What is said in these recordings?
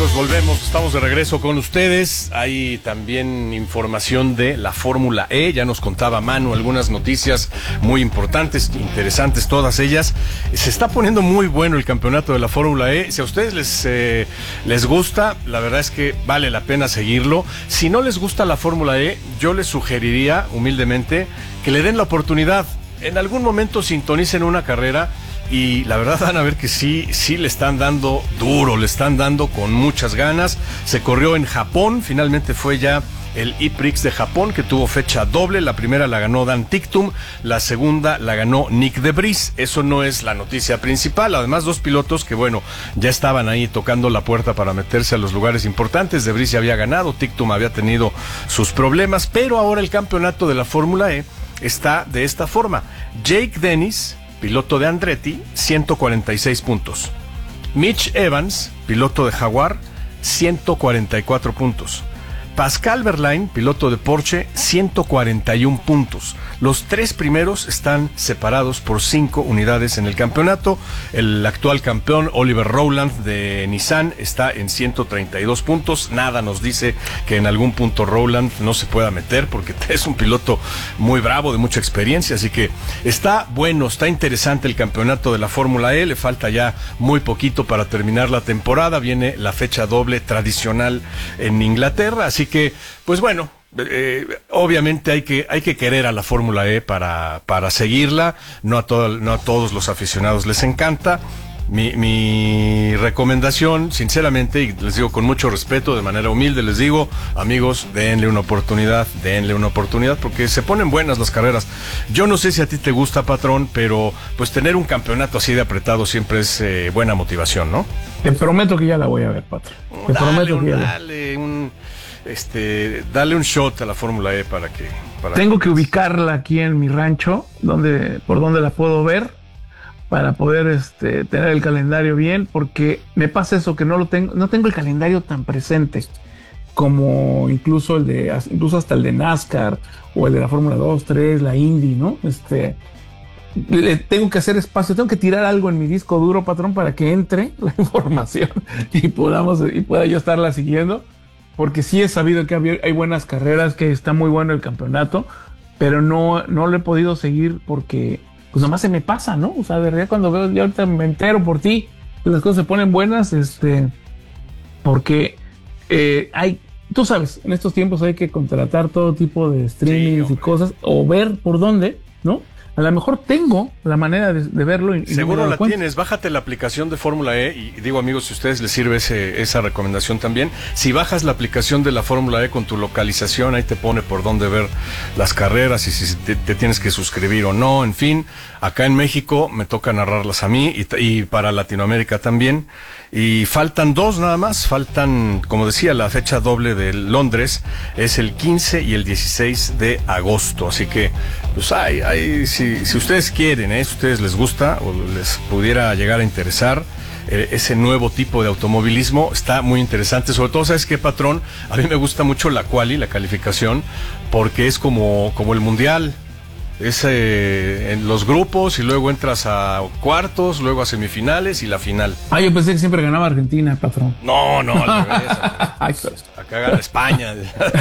amigos, volvemos, estamos de regreso con ustedes. Hay también información de la Fórmula E, ya nos contaba Manu algunas noticias muy importantes, interesantes todas ellas. Se está poniendo muy bueno el campeonato de la Fórmula E. Si a ustedes les gusta, la verdad es que vale la pena seguirlo. Si no les gusta la Fórmula E, yo les sugeriría humildemente que le den la oportunidad. En algún momento sintonicen una carrera y la verdad van a ver que sí le están dando duro, le están dando con muchas ganas. Se corrió en Japón, finalmente fue ya el E-Prix de Japón, que tuvo fecha doble. La primera la ganó Dan Ticktum, la segunda la ganó Nick de Vries. Eso no es la noticia principal. Además, dos pilotos que, bueno, ya estaban ahí tocando la puerta para meterse a los lugares importantes. De Vries ya había ganado, Ticktum había tenido sus problemas, pero ahora el campeonato de la Fórmula E está de esta forma. Jake Dennis, piloto de Andretti, 146 puntos. Mitch Evans, piloto de Jaguar, 144 puntos. Pascal Wehrlein, piloto de Porsche, 141 puntos. Los tres primeros están separados por 5 unidades en el campeonato. El actual campeón, Oliver Rowland de Nissan, está en 132 puntos. Nada nos dice que en algún punto Rowland no se pueda meter, porque es un piloto muy bravo, de mucha experiencia. Así que está bueno, está interesante el campeonato de la Fórmula E. Le falta ya muy poquito para terminar la temporada. Viene la fecha doble tradicional en Inglaterra. Así que, pues bueno, obviamente hay que querer a la Fórmula E para seguirla. No a todos los aficionados les encanta. Mi recomendación, sinceramente, y les digo con mucho respeto, de manera humilde, les digo, amigos, denle una oportunidad, porque se ponen buenas las carreras. Yo no sé si a ti te gusta, patrón, pero pues tener un campeonato así de apretado siempre es buena motivación, ¿no? Te prometo que ya la voy a ver, patrón. Dale un shot a la Fórmula E para que... Tengo que ubicarla aquí en mi rancho, por donde la puedo ver, para poder tener el calendario bien, porque me pasa eso, que no tengo el calendario tan presente como incluso hasta el de NASCAR o el de la Fórmula 2, 3, la Indy, ¿no? Le tengo que hacer espacio, tengo que tirar algo en mi disco duro, patrón, para que entre la información y pueda yo estarla siguiendo. Porque sí he sabido que hay buenas carreras, que está muy bueno el campeonato, pero no lo he podido seguir porque pues nomás se me pasa, ¿no? O sea, de verdad cuando veo, yo ahorita me entero por ti, que las cosas se ponen buenas, porque tú sabes, en estos tiempos hay que contratar todo tipo de streamings y cosas, o ver por dónde, ¿no? A lo mejor tengo la manera de verlo. Seguro no la tienes. Bájate la aplicación de Fórmula E. Y digo, amigos, si a ustedes les sirve esa recomendación también. Si bajas la aplicación de la Fórmula E con tu localización, ahí te pone por dónde ver las carreras y si te tienes que suscribir o no. En fin, acá en México me toca narrarlas a mí y para Latinoamérica también. Y faltan 2 nada más. Faltan, como decía, la fecha doble de Londres es el 15 y el 16 de agosto. Así que, pues si ustedes quieren, si a ustedes les gusta o les pudiera llegar a interesar ese nuevo tipo de automovilismo, está muy interesante. Sobre todo, ¿sabes qué, patrón? A mí me gusta mucho la calificación, porque es como el mundial. Es en los grupos y luego entras a cuartos, luego a semifinales y la final. Yo pensé que siempre ganaba Argentina, patrón. No, al revés. Acá gana España.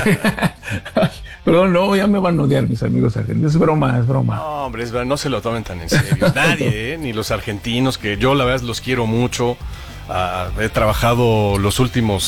Perdón, no, ya me van a odiar mis amigos argentinos. Es broma. No, hombre, no se lo tomen tan en serio. Nadie, ni los argentinos, que yo la verdad los quiero mucho. He trabajado los últimos